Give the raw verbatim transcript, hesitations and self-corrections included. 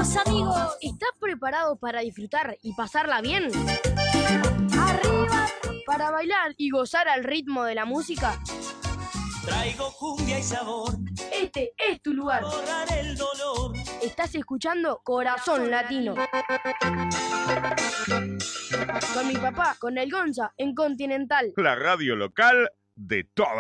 amigos, amigos. ¿Estás preparado para disfrutar y pasarla bien? ¡Arriba! Para bailar y gozar al ritmo de la música. Traigo cumbia y sabor. Este es tu lugar. Borrar el dolor. Estás escuchando Corazón Latino. Con mi papá, con el Gonza, en Continental. La radio local de toda